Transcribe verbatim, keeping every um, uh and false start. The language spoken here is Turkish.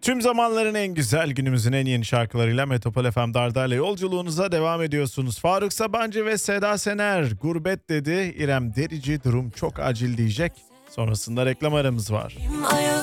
Tüm zamanların en güzel, günümüzün en yeni şarkılarıyla Metropol F M Dardar'la yolculuğunuza devam ediyorsunuz. Faruk Sabancı ve Seda Sener gurbet dedi. İrem Derici durum çok acil diyecek. Sonrasında reklam aramız var. Ayağım